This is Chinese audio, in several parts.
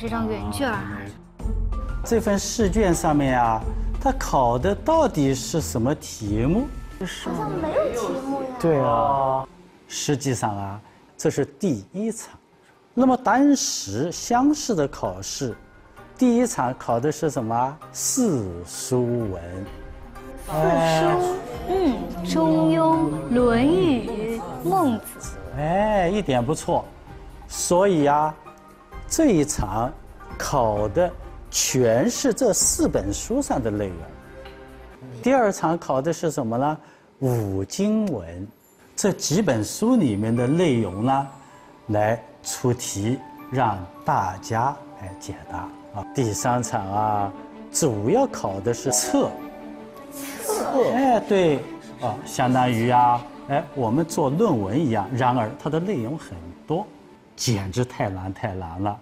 这张原卷。 这份试卷上面啊，它考的到底是什么题目？ 好像没有题目呀。 对啊，实际上啊，这是第一场。那么当时乡试的考试，第一场考的是什么？四书文。 中庸、论语、孟子。 一点不错。所以啊，这一场考的全是这4本书上的内容。第二场考的是什么呢？五经文，这几本书里面的内容呢，来出题让大家来解答啊。第三场啊，主要考的是测。对啊，相当于啊，我们做论文一样。然而它的内容很多，简直太难了。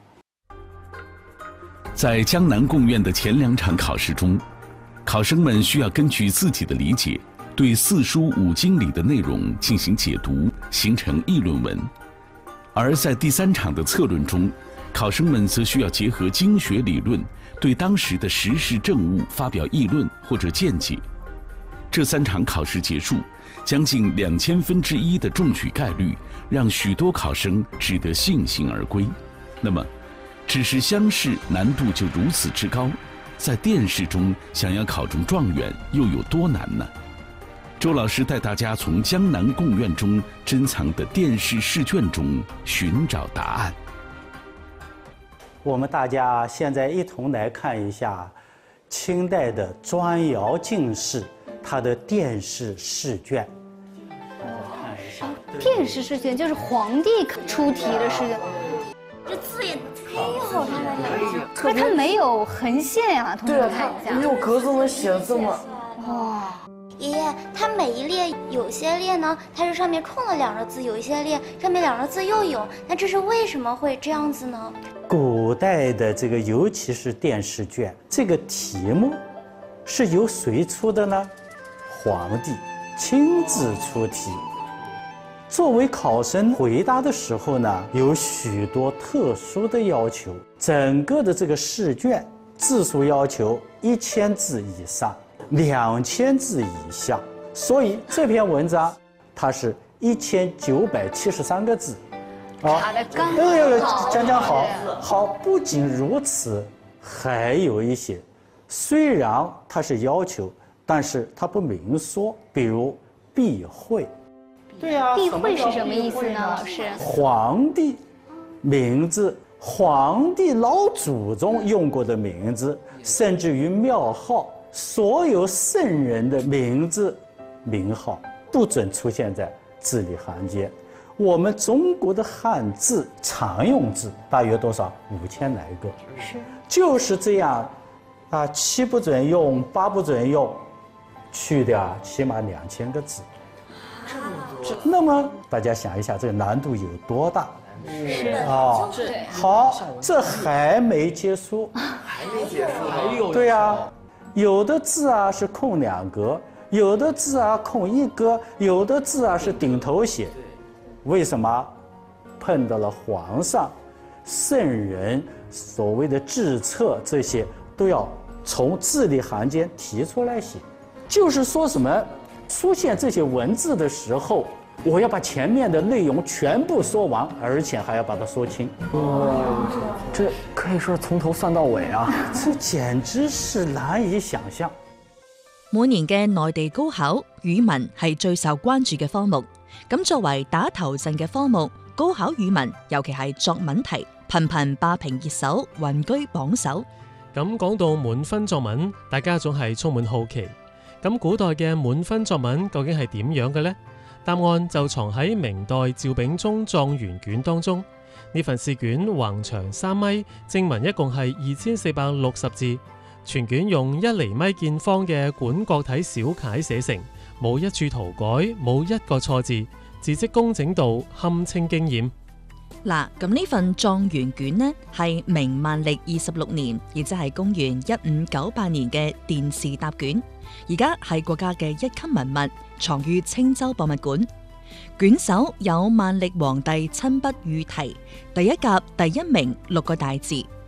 在江南贡院的前2场考试中，考生们需要根据自己的理解，对4书5经里的内容进行解读，形成议论文；而在第3场的策论中，考生们则需要结合经学理论，对当时的时事政务发表议论或者见解。这3场考试结束，将近2000分之1的中举概率，让许多考生只得悻悻而归。那么，只是乡试难度就如此之高，在殿试中想要考中状元又有多难呢？周老师带大家从江南贡院中珍藏的殿试试卷中寻找答案。 我们大家现在一同来看一下清代的庄繇进士他的殿试试卷。 殿试试卷就是皇帝出题的试卷， 这字也忒好看了呀！ 可它没有横线啊，同学们看一下。 没有格子能写这么。 哇！ 爷爷，它每一列有些列呢，它是上面空了2个字；有一些列上面2个字又有，那这是为什么会这样子呢？ 古代的这个，尤其是殿试卷，这个题目是由谁出的呢？皇帝亲自出题。作为考生回答的时候呢，有许多特殊的要求。整个的这个试卷字数要求1000字以上，2000字以下，所以这篇文章它是1973个字。 卡的刚好。 讲好。好，不仅如此，还有一些，虽然它是要求，但是它不明说，比如避讳。 对呀， 避讳是什么意思呢，老师？ 皇帝名字，皇帝老祖宗用过的名字，甚至于庙号，所有圣人的名字、名号不准出现在字里行间。我们中国的汉字常用字大约多少？5000来个。 是。 就是这样，啊，7不准用，8不准用，去掉起码2000个字。那么大家想一下，这个难度有多大？ 是啊， 对。 好，这还没结束。 还没结束，还有。 对啊，有的字啊是空2格，有的字啊空1格，有的字啊是顶头写。为什么？碰到了皇上、圣人，所谓的治策，这些都要从字里行间提出来写。就是说什么，出现这些文字的时候，我要把前面的内容全部说完，而且还要把它说清。 这可以说是從頭算到尾啊！ 這簡直是難以想象。 每年嘅內地高考，語文係最受關注嘅科目。咁作為打頭陣嘅科目，高考語文尤其係作文題，頻頻霸屏熱搜，雲居榜首。 咁講到滿分作文，大家總係充滿好奇。咁古代嘅滿分作文究竟係點樣嘅呢？答案就藏喺明代趙秉忠狀元卷當中。呢份試卷橫長3米，正文一共係2460字，全卷用1厘米見方嘅管角體小楷寫成，冇一處塗改，冇一個錯字，字跡工整度堪稱驚豔。 嗱，咁呢份狀元卷呢，係明萬曆26年，亦即係公元1598年嘅殿試答卷，而家係國家嘅1級文物，藏於青州博物館。卷首有萬曆皇帝親筆御題，第一甲第一名6個大字，